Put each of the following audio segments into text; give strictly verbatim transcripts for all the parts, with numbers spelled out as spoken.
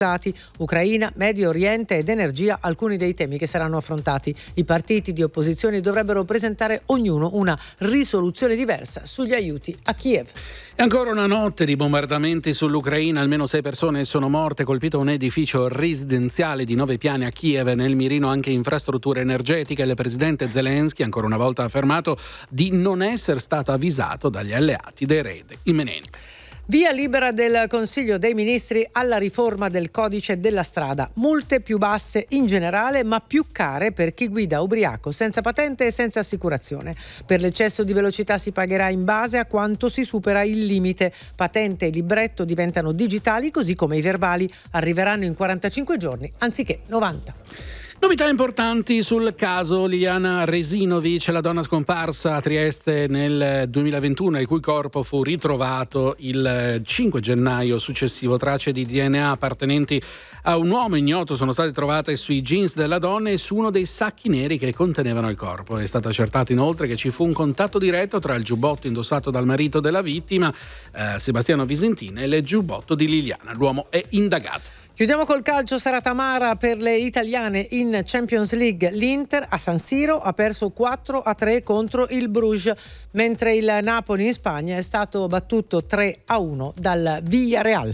Ucraina, Medio Oriente ed energia, alcuni dei temi che saranno affrontati. I partiti di opposizione dovrebbero presentare ognuno una risoluzione diversa sugli aiuti a Kiev. E ancora una notte di bombardamenti sull'Ucraina, almeno sei persone sono morte, colpito un edificio residenziale di nove piani a Kiev, nel mirino anche infrastrutture energetiche. Il presidente Zelensky ancora una volta ha affermato di non essere stato avvisato dagli alleati dei raid imminenti. Via libera del Consiglio dei Ministri alla riforma del codice della strada. Multe più basse in generale, ma più care per chi guida ubriaco, senza patente e senza assicurazione. Per l'eccesso di velocità si pagherà in base a quanto si supera il limite. Patente e libretto diventano digitali, così come i verbali arriveranno in quarantacinque giorni anziché novanta. Novità importanti sul caso Liliana Resinovic, la donna scomparsa a Trieste nel duemilaventuno, il cui corpo fu ritrovato il cinque gennaio successivo. Tracce di D N A appartenenti a un uomo ignoto sono state trovate sui jeans della donna e su uno dei sacchi neri che contenevano il corpo. È stato accertato inoltre che ci fu un contatto diretto tra il giubbotto indossato dal marito della vittima, eh, Sebastiano Visentina, e il giubbotto di Liliana. L'uomo è indagato. Chiudiamo col calcio. Serata amara per le italiane in Champions League. L'Inter a San Siro ha perso quattro a tre contro il Bruges, mentre il Napoli in Spagna è stato battuto tre a uno dal Villarreal.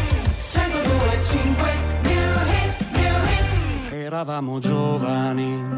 Eravamo giovani,